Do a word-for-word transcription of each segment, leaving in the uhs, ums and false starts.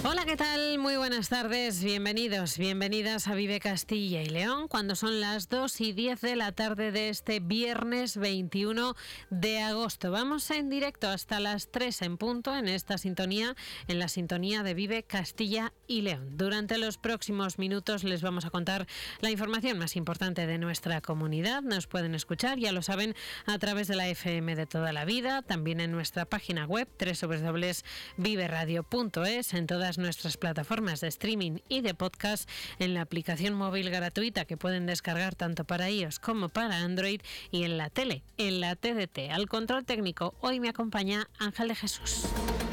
Hola, ¿qué tal? Muy buenas tardes, bienvenidos, bienvenidas a Vive Castilla y León, cuando son las dos y diez de la tarde de este viernes veintiuno de agosto. Vamos en directo hasta las tres en punto en esta sintonía, en la sintonía de Vive Castilla y León. Durante los próximos minutos les vamos a contar la información más importante de nuestra comunidad. Nos pueden escuchar, ya lo saben, a través de la F M de toda la vida, también en nuestra página web doble u doble u doble u punto vive radio punto es, en todas nuestras plataformas de streaming y de podcast, en la aplicación móvil gratuita que pueden descargar tanto para iOS como para Android, y en la tele, en la T D T. Al control técnico hoy me acompaña Ángel de Jesús.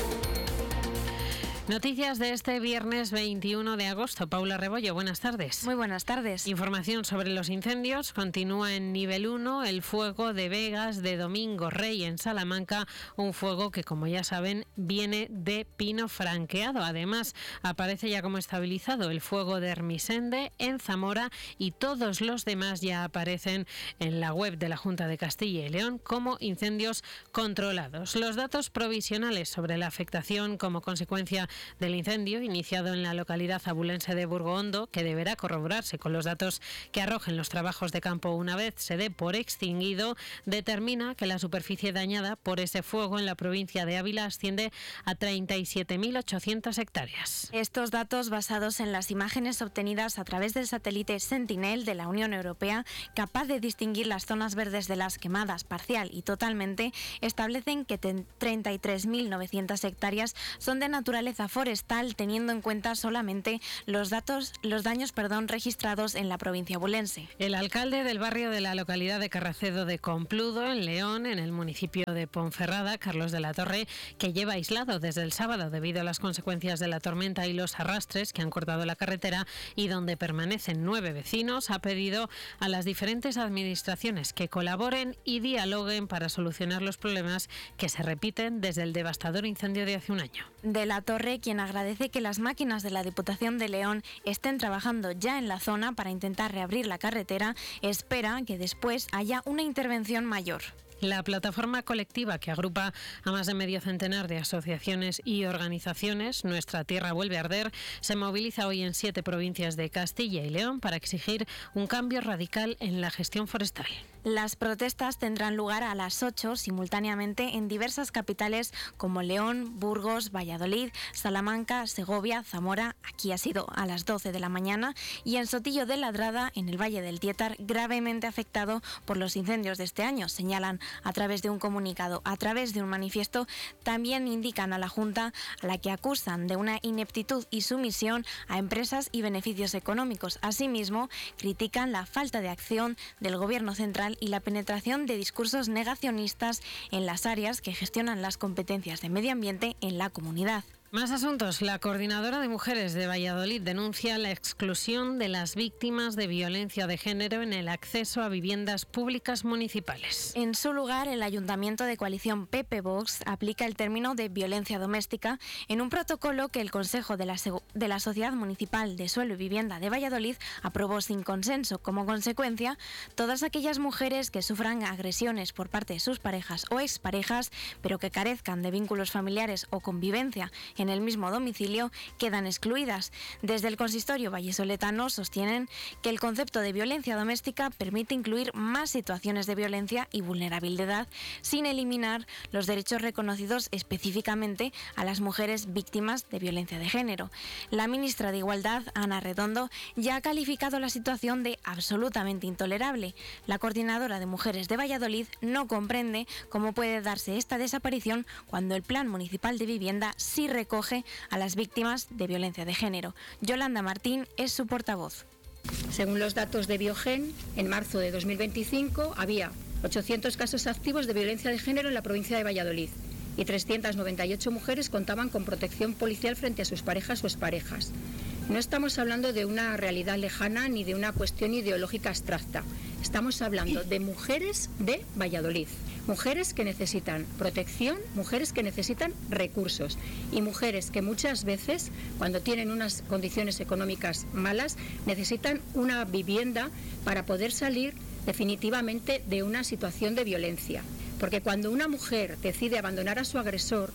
Noticias de este viernes veintiuno de agosto. Paula Rebollo, buenas tardes. Muy buenas tardes. Información sobre los incendios. Continúa en nivel uno el fuego de Vegas de Domingo Rey en Salamanca, un fuego que, como ya saben, viene de pino franqueado. Además, aparece ya como estabilizado el fuego de Ermisende en Zamora, y todos los demás ya aparecen en la web de la Junta de Castilla y León como incendios controlados. Los datos provisionales sobre la afectación como consecuencia del incendio iniciado en la localidad abulense de Burgohondo, que deberá corroborarse con los datos que arrojen los trabajos de campo una vez se dé por extinguido, determina que la superficie dañada por ese fuego en la provincia de Ávila asciende a treinta y siete mil ochocientas hectáreas. Estos datos, basados en las imágenes obtenidas a través del satélite Sentinel de la Unión Europea, capaz de distinguir las zonas verdes de las quemadas parcial y totalmente, establecen que treinta y tres mil novecientas hectáreas son de naturaleza forestal, teniendo en cuenta solamente los datos, los daños, perdón, registrados en la provincia abulense. El alcalde del barrio de la localidad de Carracedo de Compludo, en León, en el municipio de Ponferrada, Carlos de la Torre, que lleva aislado desde el sábado debido a las consecuencias de la tormenta y los arrastres que han cortado la carretera, y donde permanecen nueve vecinos, ha pedido a las diferentes administraciones que colaboren y dialoguen para solucionar los problemas que se repiten desde el devastador incendio de hace un año. De la Torre, quien agradece que las máquinas de la Diputación de León estén trabajando ya en la zona para intentar reabrir la carretera, espera que después haya una intervención mayor. La plataforma colectiva que agrupa a más de medio centenar de asociaciones y organizaciones, Nuestra Tierra Vuelve a Arder, se moviliza hoy en siete provincias de Castilla y León para exigir un cambio radical en la gestión forestal. Las protestas tendrán lugar a las ocho simultáneamente en diversas capitales como León, Burgos, Valladolid, Salamanca, Segovia, Zamora, aquí ha sido a las doce de la mañana, y en Sotillo de Ladrada, en el Valle del Tietar, gravemente afectado por los incendios de este año, señalan a través de un comunicado. A través de un manifiesto también indican a la Junta, a la que acusan de una ineptitud y sumisión a empresas y beneficios económicos. Asimismo, critican la falta de acción del Gobierno central y la penetración de discursos negacionistas en las áreas que gestionan las competencias de medio ambiente en la comunidad. Más asuntos. La Coordinadora de Mujeres de Valladolid denuncia la exclusión de las víctimas de violencia de género en el acceso a viviendas públicas municipales. En su lugar, el Ayuntamiento de Coalición P P Vox aplica el término de violencia doméstica en un protocolo que el Consejo de la, de la Sociedad Municipal de Suelo y Vivienda de Valladolid aprobó sin consenso. Como consecuencia, todas aquellas mujeres que sufran agresiones por parte de sus parejas o exparejas, pero que carezcan de vínculos familiares o convivencia en el mismo domicilio, quedan excluidas. Desde el consistorio vallesoletano sostienen que el concepto de violencia doméstica permite incluir más situaciones de violencia y vulnerabilidad, sin eliminar los derechos reconocidos específicamente a las mujeres víctimas de violencia de género. La ministra de Igualdad, Ana Redondo, ya ha calificado la situación de absolutamente intolerable. La Coordinadora de Mujeres de Valladolid no comprende cómo puede darse esta desaparición cuando el Plan Municipal de Vivienda sí reconoce Coge a las víctimas de violencia de género. Yolanda Martín es su portavoz. Según los datos de Biogen, en marzo de dos mil veinticinco había ochocientos casos activos de violencia de género en la provincia de Valladolid y trescientas noventa y ocho mujeres contaban con protección policial frente a sus parejas o exparejas. No estamos hablando de una realidad lejana ni de una cuestión ideológica abstracta. Estamos hablando de mujeres de Valladolid. Mujeres que necesitan protección, mujeres que necesitan recursos y mujeres que muchas veces, cuando tienen unas condiciones económicas malas, necesitan una vivienda para poder salir definitivamente de una situación de violencia. Porque cuando una mujer decide abandonar a su agresor,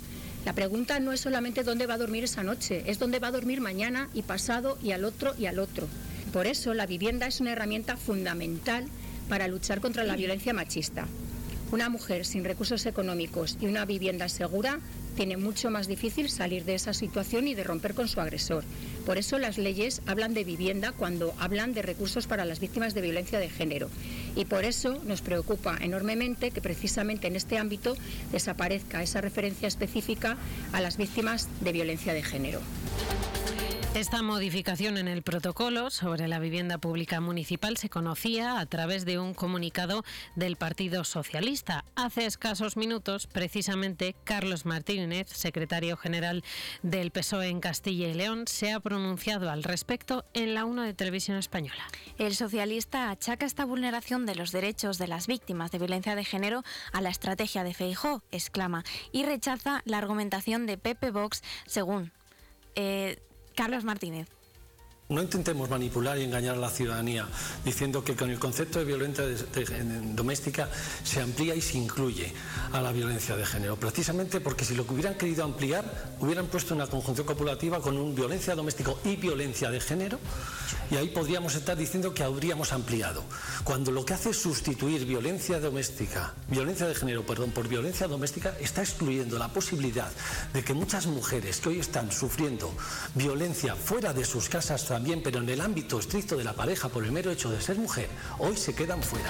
La pregunta no es solamente dónde va a dormir esa noche, es dónde va a dormir mañana y pasado y al otro y al otro. Por eso la vivienda es una herramienta fundamental para luchar contra la violencia machista. Una mujer sin recursos económicos y una vivienda segura tiene mucho más difícil salir de esa situación y de romper con su agresor. Por eso las leyes hablan de vivienda cuando hablan de recursos para las víctimas de violencia de género. Y por eso nos preocupa enormemente que precisamente en este ámbito desaparezca esa referencia específica a las víctimas de violencia de género. Esta modificación en el protocolo sobre la vivienda pública municipal se conocía a través de un comunicado del Partido Socialista. Hace escasos minutos, precisamente, Carlos Martínez, secretario general del P S O E en Castilla y León, se ha pronunciado al respecto en la uno de Televisión Española. El socialista achaca esta vulneración de los derechos de las víctimas de violencia de género a la estrategia de Feijóo, exclama, y rechaza la argumentación de P P Vox, según Eh, Carlos Martínez. No intentemos manipular y engañar a la ciudadanía diciendo que con el concepto de violencia de, de, de, doméstica se amplía y se incluye a la violencia de género. Precisamente porque si lo que hubieran querido ampliar, hubieran puesto una conjunción copulativa con un violencia doméstica y violencia de género y ahí podríamos estar diciendo que habríamos ampliado. Cuando lo que hace es sustituir violencia doméstica, violencia de género, perdón, por violencia doméstica, está excluyendo la posibilidad de que muchas mujeres que hoy están sufriendo violencia fuera de sus casas también, pero en el ámbito estricto de la pareja por el mero hecho de ser mujer, hoy se quedan fuera.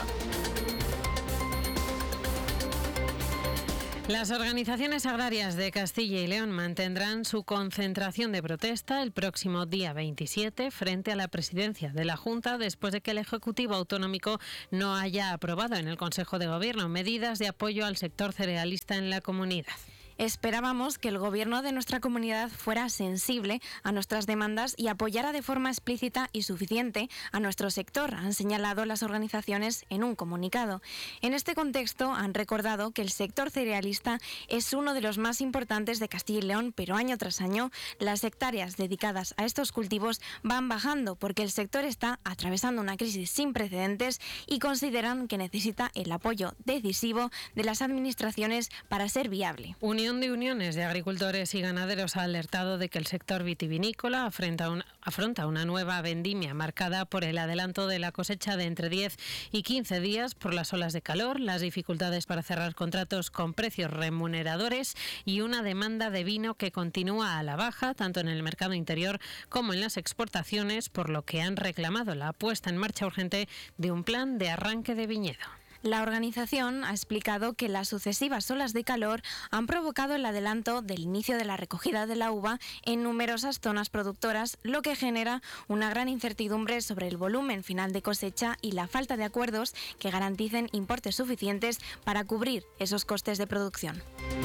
Las organizaciones agrarias de Castilla y León mantendrán su concentración de protesta el próximo día veintisiete frente a la presidencia de la Junta después de que el Ejecutivo Autonómico no haya aprobado en el Consejo de Gobierno medidas de apoyo al sector cerealista en la comunidad. Esperábamos que el gobierno de nuestra comunidad fuera sensible a nuestras demandas y apoyara de forma explícita y suficiente a nuestro sector, han señalado las organizaciones en un comunicado. En este contexto han recordado que el sector cerealista es uno de los más importantes de Castilla y León, pero año tras año las hectáreas dedicadas a estos cultivos van bajando porque el sector está atravesando una crisis sin precedentes y consideran que necesita el apoyo decisivo de las administraciones para ser viable. Unión de Uniones de Agricultores y Ganaderos ha alertado de que el sector vitivinícola afronta una, afronta una nueva vendimia marcada por el adelanto de la cosecha de entre diez y quince días por las olas de calor, las dificultades para cerrar contratos con precios remuneradores y una demanda de vino que continúa a la baja, tanto en el mercado interior como en las exportaciones, por lo que han reclamado la puesta en marcha urgente de un plan de arranque de viñedo. La organización ha explicado que las sucesivas olas de calor han provocado el adelanto del inicio de la recogida de la uva en numerosas zonas productoras, lo que genera una gran incertidumbre sobre el volumen final de cosecha y la falta de acuerdos que garanticen importes suficientes para cubrir esos costes de producción.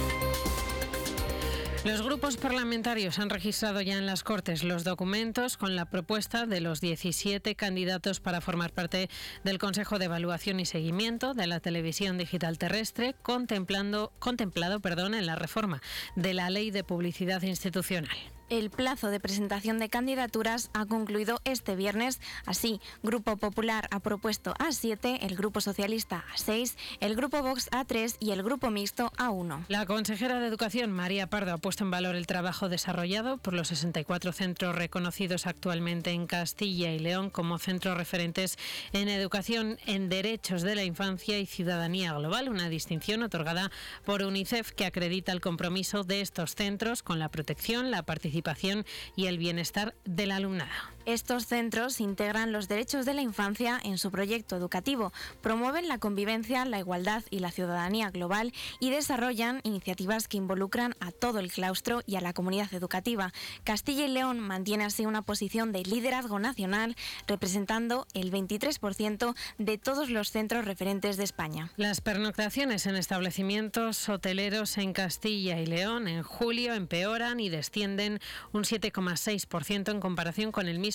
Los grupos parlamentarios han registrado ya en las Cortes los documentos con la propuesta de los diecisiete candidatos para formar parte del Consejo de Evaluación y Seguimiento de la Televisión Digital Terrestre, contemplando, contemplado perdón, en la reforma de la Ley de Publicidad Institucional. El plazo de presentación de candidaturas ha concluido este viernes. Así, Grupo Popular ha propuesto a siete, el Grupo Socialista a seis, el Grupo Vox a tres y el Grupo Mixto a uno. La consejera de Educación, María Pardo, ha puesto en valor el trabajo desarrollado por los sesenta y cuatro centros reconocidos actualmente en Castilla y León como centros referentes en educación en derechos de la infancia y ciudadanía global, una distinción otorgada por UNICEF que acredita el compromiso de estos centros con la protección, la participación y el bienestar del alumnado. Estos centros integran los derechos de la infancia en su proyecto educativo, promueven la convivencia, la igualdad y la ciudadanía global y desarrollan iniciativas que involucran a todo el claustro y a la comunidad educativa. Castilla y León mantiene así una posición de liderazgo nacional, representando el veintitrés por ciento de todos los centros referentes de España. Las pernoctaciones en establecimientos hoteleros en Castilla y León en julio empeoran y descienden un siete coma seis por ciento en comparación con el mismo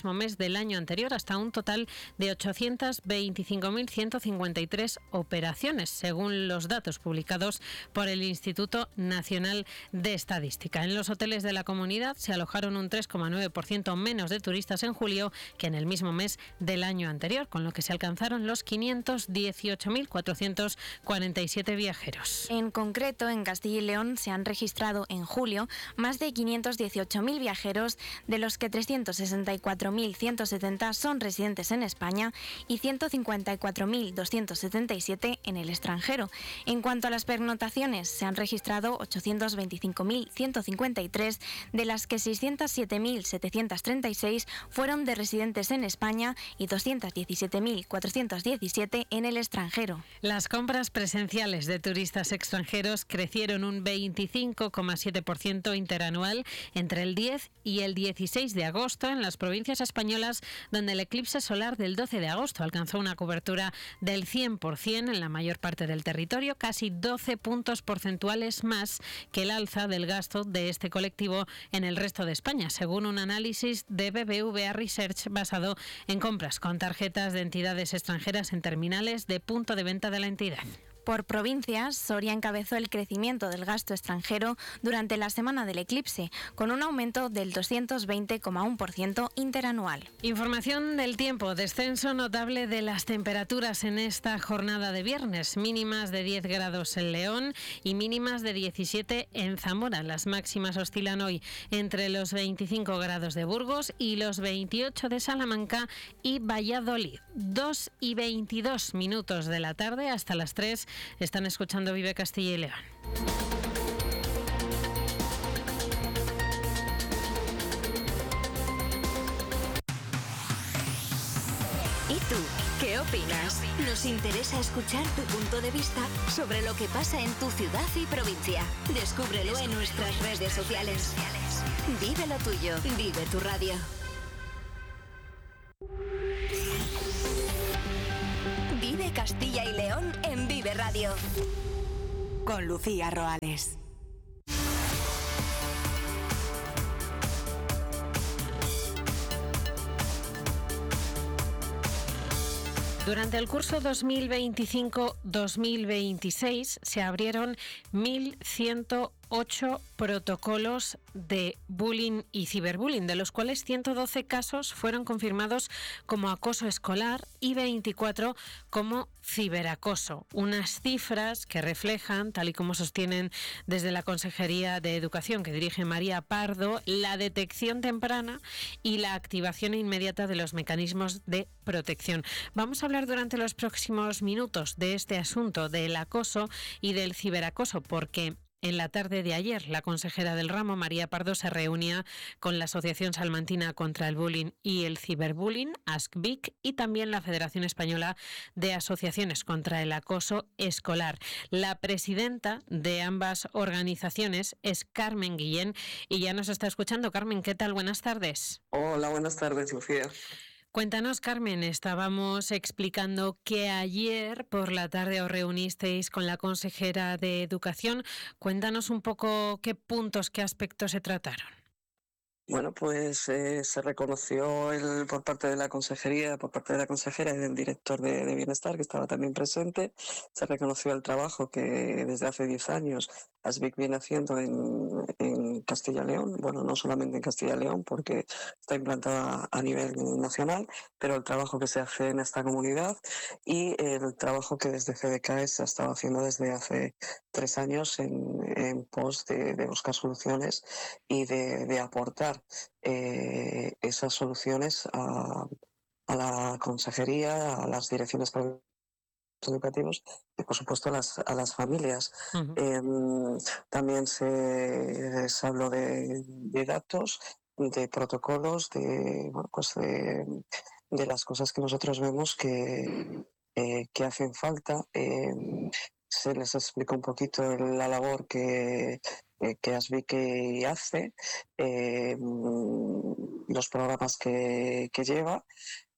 mismo mes del año anterior, hasta un total de ochocientas veinticinco mil ciento cincuenta y tres operaciones, según los datos publicados por el Instituto Nacional de Estadística. En los hoteles de la comunidad se alojaron un tres coma nueve por ciento menos de turistas en julio que en el mismo mes del año anterior, con lo que se alcanzaron los quinientos dieciocho mil cuatrocientos cuarenta y siete viajeros. En concreto, en Castilla y León se han registrado en julio más de quinientos dieciocho mil viajeros, de los que trescientos sesenta y cuatro mil ciento setenta son residentes en España y ciento cincuenta y cuatro mil doscientos setenta y siete en el extranjero. En cuanto a las pernoctaciones, se han registrado ochocientos veinticinco mil ciento cincuenta y tres, de las que seiscientos siete mil setecientos treinta y seis fueron de residentes en España y doscientos diecisiete mil cuatrocientos diecisiete en el extranjero. Las compras presenciales de turistas extranjeros crecieron un veinticinco coma siete por ciento interanual entre el diez y el dieciséis de agosto en las provincias españolas, donde el eclipse solar del doce de agosto alcanzó una cobertura del cien por ciento en la mayor parte del territorio, casi doce puntos porcentuales más que el alza del gasto de este colectivo en el resto de España, según un análisis de B B V A Research basado en compras con tarjetas de entidades extranjeras en terminales de punto de venta de la entidad. Por provincias, Soria encabezó el crecimiento del gasto extranjero durante la semana del eclipse, con un aumento del doscientos veinte coma uno por ciento interanual. Información del tiempo. Descenso notable de las temperaturas en esta jornada de viernes. Mínimas de diez grados en León y mínimas de diecisiete en Zamora. Las máximas oscilan hoy entre los veinticinco grados de Burgos y los veintiocho de Salamanca y Valladolid. dos y veintidós minutos de la tarde hasta las tres. Están escuchando Vive Castilla y León. ¿Y tú? ¿Qué opinas? Nos interesa escuchar tu punto de vista sobre lo que pasa en tu ciudad y provincia. Descúbrelo en nuestras redes sociales. Vive lo tuyo. Vive tu radio. Vive Castilla y León en Vive Radio. Con Lucía Roales. Durante el curso dos mil veinticinco dos mil veintiséis se abrieron mil ciento ocho protocolos de bullying y ciberbullying, de los cuales ciento doce casos fueron confirmados como acoso escolar y veinticuatro como ciberacoso. Unas cifras que reflejan, tal y como sostienen desde la Consejería de Educación que dirige María Pardo, la detección temprana y la activación inmediata de los mecanismos de protección. Vamos a hablar durante los próximos minutos de este asunto del acoso y del ciberacoso, porque en la tarde de ayer, la consejera del ramo, María Pardo, se reunía con la Asociación Salmantina contra el Bullying y el Ciberbullying, ASCBIC, y también la Federación Española de Asociaciones contra el Acoso Escolar. La presidenta de ambas organizaciones es Carmen Guillén y ya nos está escuchando. Carmen, ¿qué tal? Buenas tardes. Hola, buenas tardes, Lucía. Cuéntanos, Carmen, estábamos explicando que ayer por la tarde os reunisteis con la consejera de Educación. Cuéntanos un poco qué puntos, qué aspectos se trataron. Bueno, pues eh, se reconoció el, por parte de la consejería, por parte de la consejera y del director de, de Bienestar, que estaba también presente, se reconoció el trabajo que desde hace diez años ASBIC viene haciendo en, en Castilla y León, bueno, no solamente en Castilla y León, porque está implantada a nivel nacional, pero el trabajo que se hace en esta comunidad y el trabajo que desde C D K E se ha estado haciendo desde hace tres años en, en pos de, de buscar soluciones y de, de aportar eh, esas soluciones a, a la consejería, a las direcciones educativos y por supuesto a las, a las familias. Uh-huh. Eh, también se, se habló de, de datos, de protocolos, de, bueno, pues de, de las cosas que nosotros vemos que, eh, que hacen falta. Eh, se les explicó un poquito la labor que, eh, que ASBIC hace, eh, los programas que, que lleva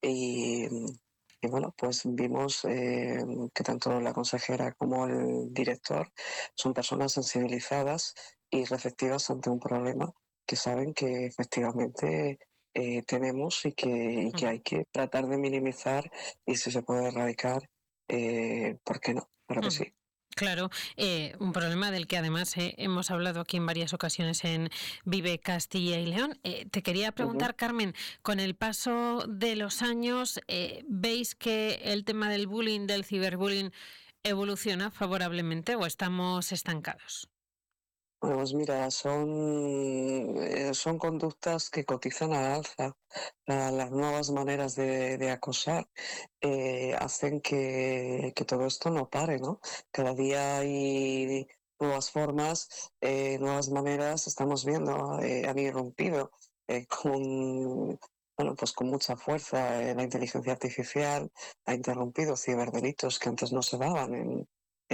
y Y bueno, pues vimos eh, que tanto la consejera como el director son personas sensibilizadas y receptivas ante un problema que saben que efectivamente eh, tenemos y que, y que hay que tratar de minimizar, y si se puede erradicar, eh, ¿por qué no? Claro que sí. Claro, eh, un problema del que además eh, hemos hablado aquí en varias ocasiones en Vive Castilla y León. Eh, te quería preguntar, uh-huh. Carmen, con el paso de los años, eh, ¿veis que el tema del bullying, del ciberbullying, evoluciona favorablemente o estamos estancados? Bueno, pues mira, son, eh, son conductas que cotizan al alza. La, las nuevas maneras de, de acosar eh, hacen que, que todo esto no pare, ¿no? Cada día hay nuevas formas, eh, nuevas maneras, estamos viendo, eh, han irrumpido eh, con, bueno, pues con mucha fuerza. Eh, la inteligencia artificial ha interrumpido ciberdelitos que antes no se daban en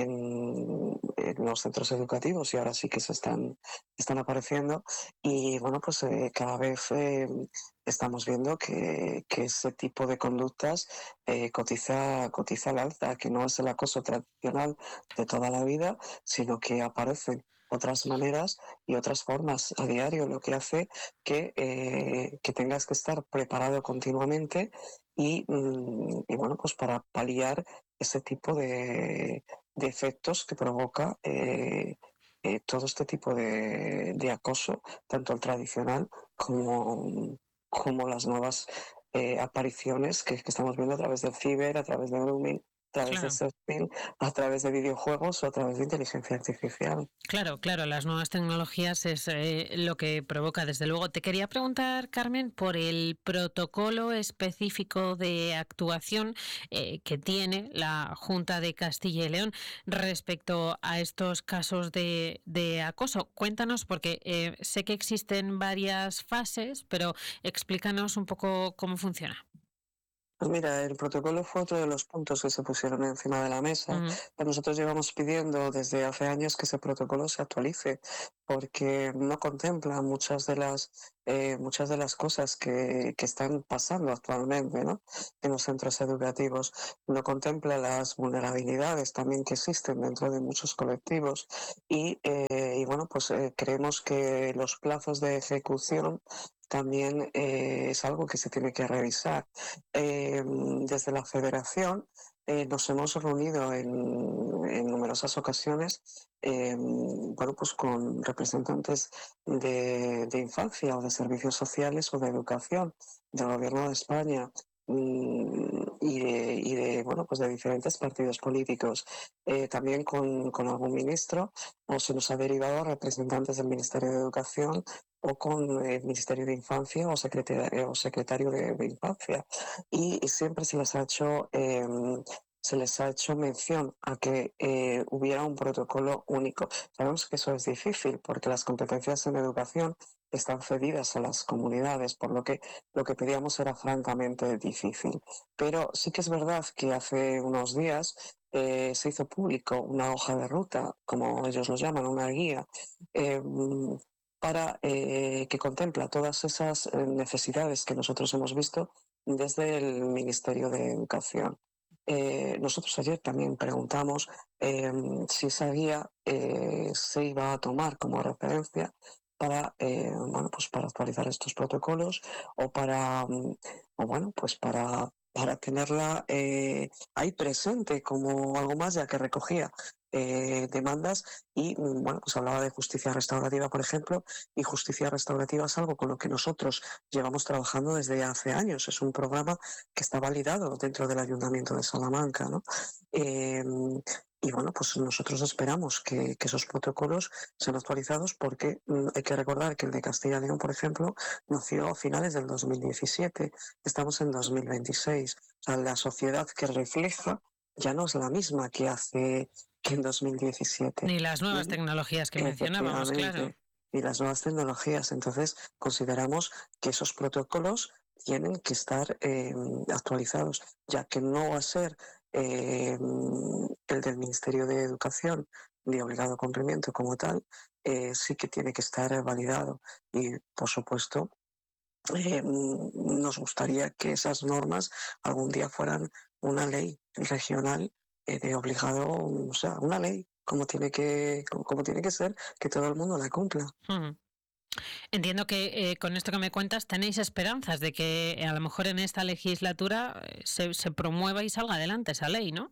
En, en los centros educativos, y ahora sí que se están, están apareciendo, y bueno, pues eh, cada vez eh, estamos viendo que, que ese tipo de conductas eh, cotiza, cotiza al alza, que no es el acoso tradicional de toda la vida, sino que aparecen otras maneras y otras formas a diario, lo que hace que, eh, que tengas que estar preparado continuamente y, y bueno, pues para paliar ese tipo de, de efectos que provoca eh, eh, todo este tipo de, de acoso, tanto el tradicional como, como las nuevas eh, apariciones que, que estamos viendo a través del ciber, a través de grooming, a través claro. de surfing, a través de videojuegos o a través de inteligencia artificial. Claro, claro, las nuevas tecnologías es eh, lo que provoca, desde luego. Te quería preguntar, Carmen, por el protocolo específico de actuación eh, que tiene la Junta de Castilla y León respecto a estos casos de, de acoso. Cuéntanos, porque eh, sé que existen varias fases, pero explícanos un poco cómo funciona. Pues mira, el protocolo fue otro de los puntos que se pusieron encima de la mesa. Uh-huh. Nosotros llevamos pidiendo desde hace años que ese protocolo se actualice, porque no contempla muchas de las eh, muchas de las cosas que, que están pasando actualmente, ¿no?, en los centros educativos. No contempla las vulnerabilidades también que existen dentro de muchos colectivos y, eh, y bueno, pues eh, creemos que los plazos de ejecución también eh, es algo que se tiene que revisar. Eh, desde la Federación eh, nos hemos reunido en, en numerosas ocasiones eh, bueno, pues con representantes de, de infancia o de servicios sociales o de educación del Gobierno de España y de, y de bueno, pues de diferentes partidos políticos, eh, también con, con algún ministro, o se nos ha derivado a representantes del Ministerio de Educación o con el Ministerio de Infancia o secretario, o secretario de, de Infancia, y, y siempre se les ha hecho eh, se les ha hecho mención a que eh, hubiera un protocolo único. Sabemos que eso es difícil porque las competencias en educación están cedidas a las comunidades, por lo que lo que pedíamos era francamente difícil. Pero sí que es verdad que hace unos días eh, se hizo público una hoja de ruta, como ellos lo llaman, una guía, eh, para eh, que contempla todas esas necesidades que nosotros hemos visto desde el Ministerio de Educación. Eh, nosotros ayer también preguntamos eh, si esa guía eh, se iba a tomar como referencia para, eh, bueno, pues para actualizar estos protocolos o para, o bueno, pues para, para tenerla eh, ahí presente como algo más, ya que recogía eh, demandas y, bueno, pues hablaba de justicia restaurativa, por ejemplo, y justicia restaurativa es algo con lo que nosotros llevamos trabajando desde hace años. Es un programa que está validado dentro del Ayuntamiento de Salamanca, ¿no? Eh, Y bueno, pues nosotros esperamos que, que esos protocolos sean actualizados porque mmm, hay que recordar que el de Castilla y León, por ejemplo, nació a finales del dos mil diecisiete. Estamos en dos mil veintiséis. O sea, la sociedad que refleja ya no es la misma que hace que en dos mil diecisiete. Ni las nuevas y, tecnologías que mencionábamos, claro. Y las nuevas tecnologías. Entonces, consideramos que esos protocolos tienen que estar eh, actualizados, ya que no va a ser eh, el del Ministerio de Educación de obligado cumplimiento como tal, eh, sí que tiene que estar validado. Y, por supuesto, eh, nos gustaría que esas normas algún día fueran una ley regional eh, de obligado, o sea, una ley como tiene que como, como tiene que ser, que todo el mundo la cumpla. Hmm. Entiendo que eh, con esto que me cuentas tenéis esperanzas de que eh, a lo mejor en esta legislatura eh, se, se promueva y salga adelante esa ley, ¿no?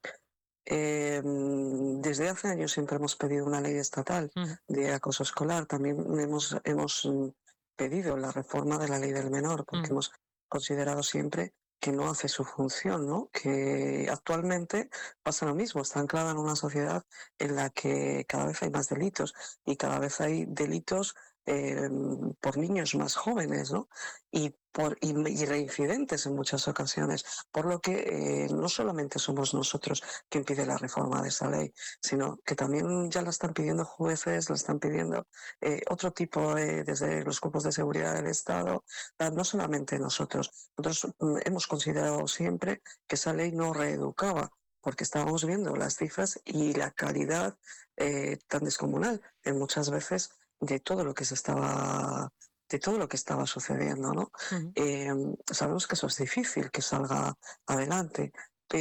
Eh, desde hace años siempre hemos pedido una ley estatal Uh-huh. de acoso escolar. También hemos, hemos pedido la reforma de la ley del menor, porque Uh-huh. hemos considerado siempre que no hace su función, ¿no? Que actualmente pasa lo mismo, está anclada en una sociedad en la que cada vez hay más delitos y cada vez hay delitos eh, por niños más jóvenes, ¿no? Y, por, y, y reincidentes en muchas ocasiones, por lo que eh, no solamente somos nosotros quien pide la reforma de esa ley, sino que también ya la están pidiendo jueces, la están pidiendo eh, otro tipo, eh, desde los cuerpos de seguridad del Estado, no solamente nosotros. Nosotros mm, hemos considerado siempre que esa ley no reeducaba, porque estábamos viendo las cifras y la calidad eh, tan descomunal en muchas veces de todo lo que se estaba de todo lo que estaba sucediendo, ¿no? Uh-huh. Eh, sabemos que eso es difícil, que salga adelante,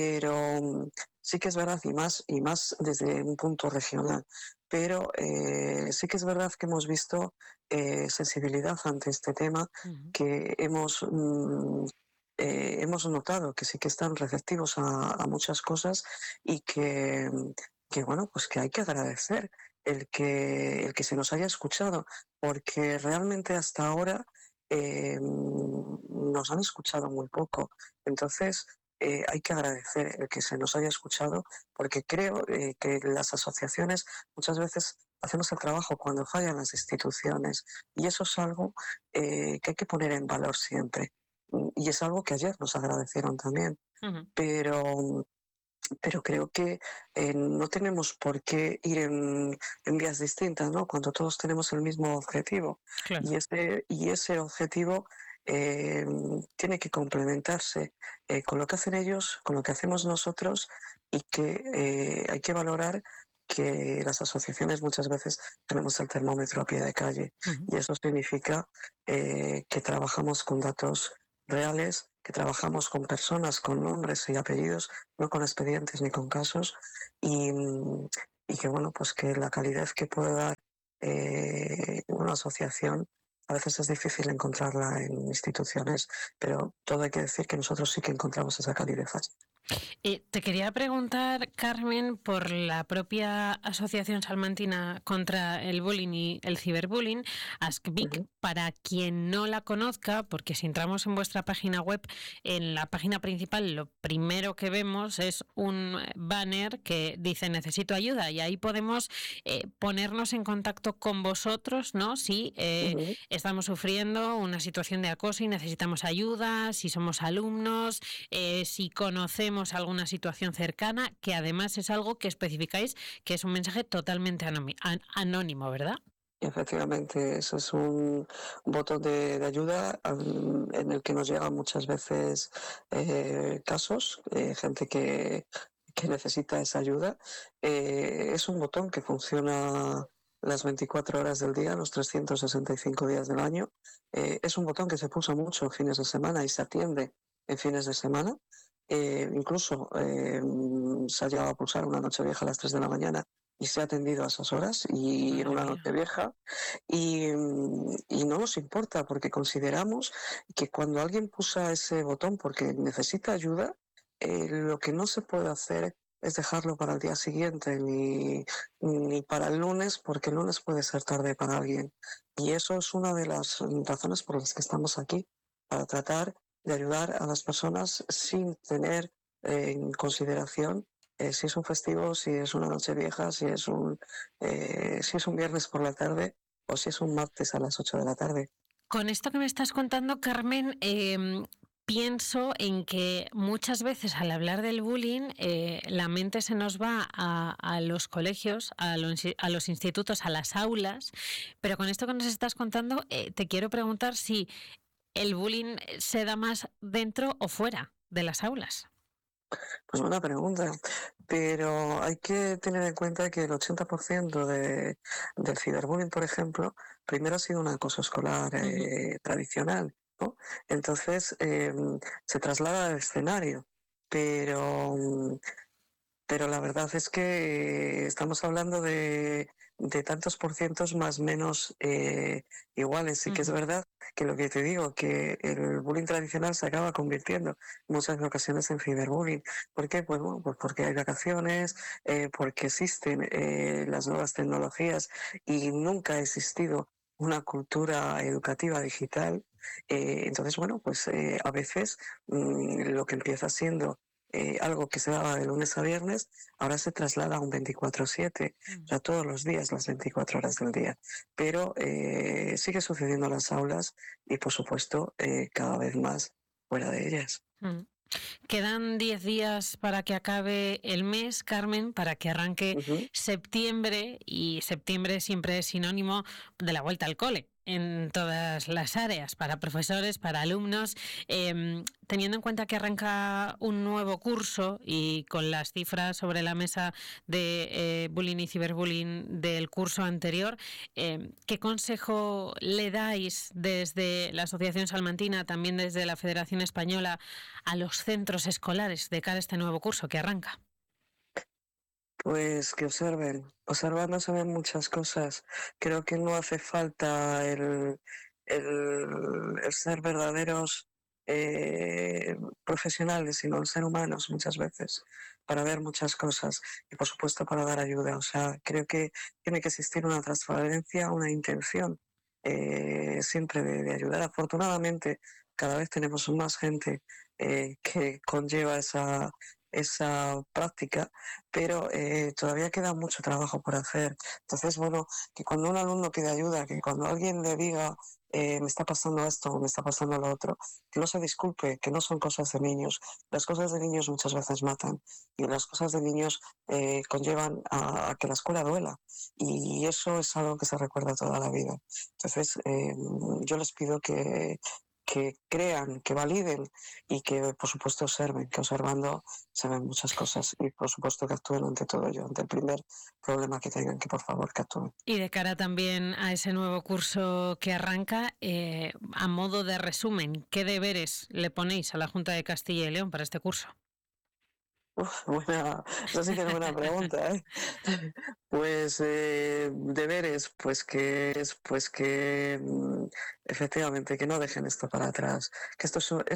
pero sí que es verdad, y más, y más desde un punto regional, pero eh, sí que es verdad que hemos visto eh, sensibilidad ante este tema, uh-huh. que hemos, mm, eh, hemos notado que sí que están receptivos a, a muchas cosas y que, que, bueno, pues que hay que agradecer el que, el que se nos haya escuchado, porque realmente hasta ahora eh, nos han escuchado muy poco. Entonces, eh, hay que agradecer el que se nos haya escuchado, porque creo eh, que las asociaciones muchas veces hacemos el trabajo cuando fallan las instituciones, y eso es algo eh, que hay que poner en valor siempre. Y es algo que ayer nos agradecieron también. Uh-huh. Pero... pero creo que eh, no tenemos por qué ir en, en vías distintas, ¿no? Cuando todos tenemos el mismo objetivo. Claro. Y, ese, y ese objetivo eh, tiene que complementarse eh, con lo que hacen ellos, con lo que hacemos nosotros, y que eh, hay que valorar que las asociaciones muchas veces tenemos el termómetro a pie de calle. Uh-huh. Y eso significa eh, que trabajamos con datos reales, que trabajamos con personas con nombres y apellidos, no con expedientes ni con casos, y, y que bueno, pues que la calidad que puede dar eh, una asociación a veces es difícil encontrarla en instituciones, pero todo hay que decir que nosotros sí que encontramos esa calidez allí. Eh, te quería preguntar, Carmen, por la propia Asociación Salmantina contra el Bullying y el Ciberbullying, ASCBIC, uh-huh. Para quien no la conozca, porque si entramos en vuestra página web, en la página principal lo primero que vemos es un banner que dice necesito ayuda, y ahí podemos eh, ponernos en contacto con vosotros, ¿no? Si eh, uh-huh. estamos sufriendo una situación de acoso y necesitamos ayuda, si somos alumnos, eh, si conocemos alguna situación cercana, que además es algo que especificáis que es un mensaje totalmente anónimo, ¿verdad? Efectivamente, eso es un botón de, de ayuda um, en el que nos llegan muchas veces eh, casos, eh, gente que, que necesita esa ayuda. Eh, es un botón que funciona las veinticuatro horas del día, los trescientos sesenta y cinco días del año. Eh, es un botón que se puso mucho en fines de semana y se atiende en fines de semana. Eh, incluso eh, se ha llegado a pulsar una noche vieja a las tres de la mañana y se ha atendido a esas horas y en una noche vieja, y, y no nos importa, porque consideramos que cuando alguien pulsa ese botón porque necesita ayuda, eh, lo que no se puede hacer es dejarlo para el día siguiente ni, ni para el lunes, porque el lunes puede ser tarde para alguien, y eso es una de las razones por las que estamos aquí, para tratar de ayudar a las personas sin tener eh, en consideración Eh, si es un festivo, si es una noche vieja, si es un eh, si es un viernes por la tarde o si es un martes a las ocho de la tarde. Con esto que me estás contando, Carmen, eh, pienso en que muchas veces al hablar del bullying eh, la mente se nos va a, a los colegios, a los, a los institutos, a las aulas, pero con esto que nos estás contando eh, te quiero preguntar si el bullying se da más dentro o fuera de las aulas. Pues buena pregunta, pero hay que tener en cuenta que el ochenta por ciento de, del ciberbullying, por ejemplo, primero ha sido un acoso escolar eh, uh-huh. tradicional, ¿no? Entonces eh, se traslada al escenario, pero, pero la verdad es que estamos hablando de, de tantos por cientos más menos eh, iguales. Sí que es verdad que lo que te digo, que el bullying tradicional se acaba convirtiendo en muchas ocasiones en ciberbullying. ¿Por qué? Pues, bueno, pues porque hay vacaciones, eh, porque existen eh, las nuevas tecnologías y nunca ha existido una cultura educativa digital. Eh, entonces, bueno, pues eh, a veces mmm, lo que empieza siendo eh, algo que se daba de lunes a viernes, ahora se traslada a un veinticuatro siete, mm. o sea, todos los días, las veinticuatro horas del día. Pero eh, sigue sucediendo en las aulas y, por supuesto, eh, cada vez más fuera de ellas. Mm. Quedan diez días para que acabe el mes, Carmen, para que arranque uh-huh. septiembre, y septiembre siempre es sinónimo de la vuelta al cole en todas las áreas, para profesores, para alumnos. Eh, teniendo en cuenta que arranca un nuevo curso y con las cifras sobre la mesa de eh, bullying y ciberbullying del curso anterior, eh, ¿qué consejo le dais desde la Asociación Salmantina, también desde la Federación Española, a los centros escolares de cara a este nuevo curso que arranca? Pues que observen, observando se ven muchas cosas. Creo que no hace falta el, el, el ser verdaderos eh, profesionales, sino el ser humanos muchas veces, para ver muchas cosas y por supuesto para dar ayuda. O sea, creo que tiene que existir una transparencia, una intención eh, siempre de, de ayudar. Afortunadamente, cada vez tenemos más gente eh, que conlleva esa... esa práctica, pero eh, todavía queda mucho trabajo por hacer. Entonces, bueno, que cuando un alumno pide ayuda, que cuando alguien le diga eh, me está pasando esto, me está pasando lo otro, que no se disculpe, que no son cosas de niños. Las cosas de niños muchas veces matan y las cosas de niños eh, conllevan a, a que la escuela duela, y eso es algo que se recuerda toda la vida. Entonces, eh, yo les pido que que crean, que validen y que por supuesto observen, que observando se ven muchas cosas y por supuesto que actúen ante todo ello, ante el primer problema que tengan, que por favor que actúen. Y de cara también a ese nuevo curso que arranca, eh, a modo de resumen, ¿qué deberes le ponéis a la Junta de Castilla y León para este curso? Uf, buena, eso sí que es buena pregunta, ¿eh? Pues eh, deberes, pues que es, pues que efectivamente que no dejen esto para atrás, que esto es